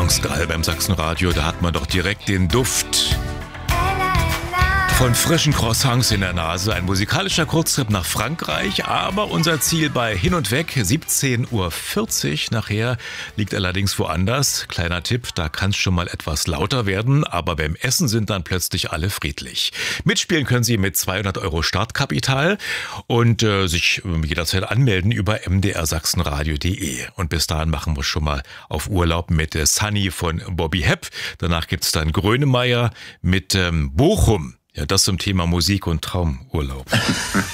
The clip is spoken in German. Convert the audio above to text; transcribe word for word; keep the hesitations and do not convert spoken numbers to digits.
Songs geil beim Sachsenradio, da hat man doch direkt den Duft von frischen Croissants in der Nase. Ein musikalischer Kurztrip nach Frankreich, aber unser Ziel bei Hin und Weg, siebzehn Uhr vierzig nachher, liegt allerdings woanders. Kleiner Tipp, da kann es schon mal etwas lauter werden, aber beim Essen sind dann plötzlich alle friedlich. Mitspielen können Sie mit zweihundert Euro Startkapital und äh, sich jederzeit anmelden über m d r sachsenradio punkt d e. Und bis dahin machen wir schon mal auf Urlaub mit äh, Sunny von Bobby Hepp. Danach gibt's dann Grönemeyer mit ähm, Bochum. Ja, das zum Thema Musik und Traumurlaub.